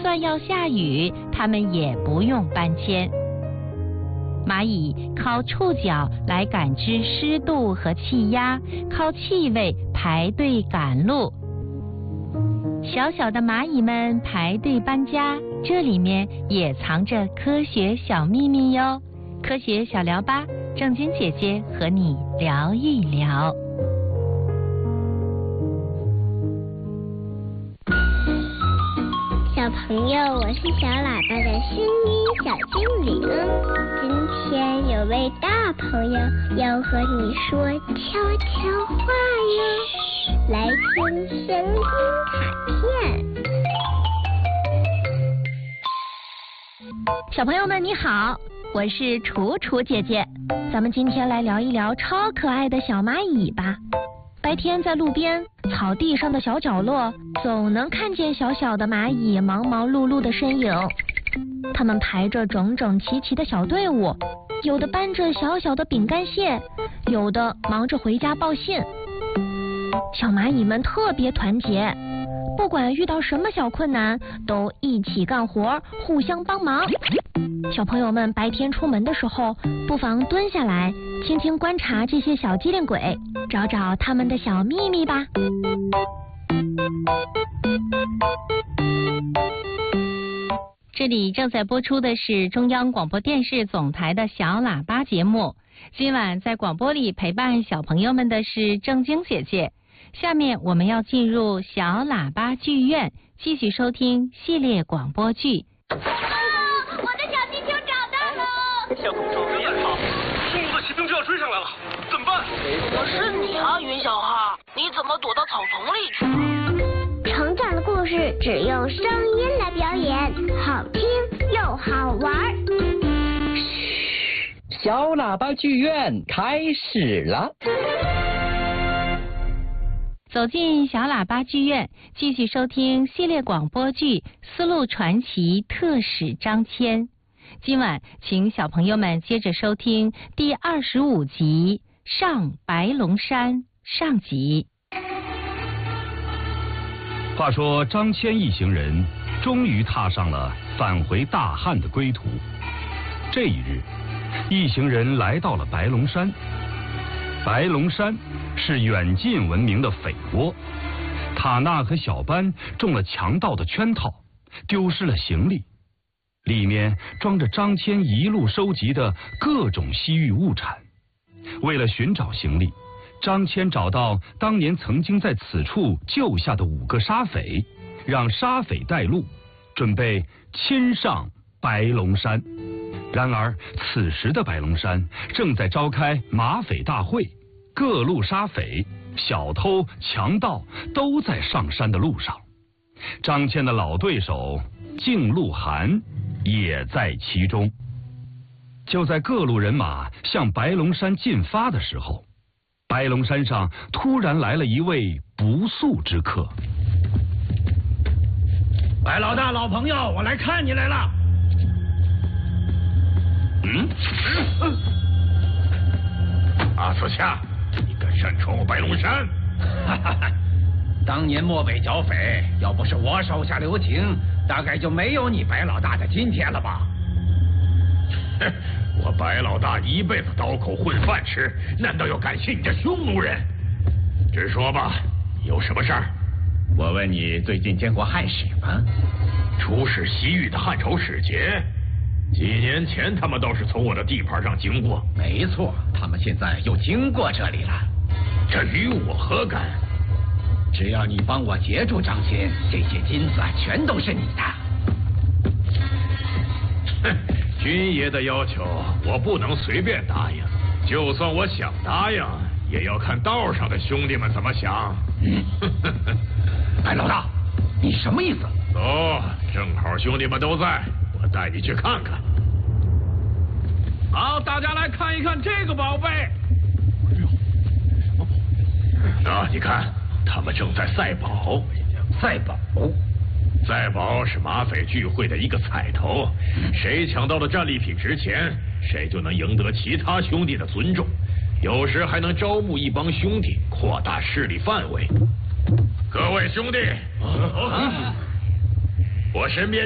算要下雨，它们也不用搬迁。蚂蚁靠触角来感知湿度和气压，靠气味排队赶路。小小的蚂蚁们排队搬家，这里面也藏着科学小秘密哟。科学小聊吧，正晶姐姐和你聊一聊。 小朋友，我是小喇叭的声音小精灵。今天有位大朋友要和你说悄悄话哟，来听声音卡片。 小朋友们你好，我是楚楚姐姐，咱们今天来聊一聊超可爱的小蚂蚁吧。白天在路边草地上的小角落，总能看见小小的蚂蚁忙忙碌碌的身影。它们排着整整齐齐的小队伍，有的搬着小小的饼干屑，有的忙着回家报信。小蚂蚁们特别团结，不管遇到什么小困难，都一起干活，互相帮忙。小朋友们白天出门的时候，不妨蹲下来，轻轻观察这些小机灵鬼，找找他们的小秘密吧。这里正在播出的是中央广播电视总台的小喇叭节目。今晚在广播里陪伴小朋友们的是正晶姐姐。下面我们要进入小喇叭剧院，继续收听系列广播剧。 我的小地球找到了！ 小公主别跑，中国的骑兵就要追上来了，怎么办？ 是你啊，云小哈，你怎么躲到草丛里去了？ 成长的故事只用声音来表演，好听又好玩。 小喇叭剧院开始了。 走进小喇叭剧院，继续收听系列广播剧《丝路传奇特使张骞》。今晚请小朋友们接着收听第25集《上白龙山》上集。 话说张骞一行人终于踏上了返回大汉的归途。这一日，一行人来到了白龙山。白龙山是远近闻名的匪窝，塔纳和小班中了强盗的圈套，丢失了行李，里面装着张骞一路收集的各种西域物产。为了寻找行李，张骞找到当年曾经在此处救下的5个沙匪，让沙匪带路，准备亲上白龙山。然而此时的白龙山正在召开马匪大会，各路沙匪、小偷、强盗都在上山的路上。张骞的老对手靖路寒也在其中。就在各路人马向白龙山进发的时候，白龙山上突然来了一位不速之客。 白老大，老朋友，我来看你来了。 阿四恰，你敢擅闯我白龙山？ 当年漠北剿匪，要不是我手下留情，大概就没有你白老大的今天了吧？ 我白老大一辈子刀口混饭吃，难道要感谢你这匈奴人？直说吧，有什么事儿？ 我问你，最近见过汉使吗？ 出使西域的汉朝使节，几年前他们倒是从我的地盘上经过。 没错，他们现在又经过这里了。 这与我何干？ 只要你帮我截住张骞，这些金子全都是你的。 哼，军爷的要求我不能随便答应，就算我想答应，也要看道上的兄弟们怎么想。 白老大，你什么意思？ 走，正好兄弟们都在，我带你去看看。 好，大家来看一看这个宝贝。 啊，你看，他们正在赛宝。 赛宝？ 赛宝是马匪聚会的一个彩头，谁抢到的战利品值钱，谁就能赢得其他兄弟的尊重，有时还能招募一帮兄弟，扩大势力范围。各位兄弟，我身边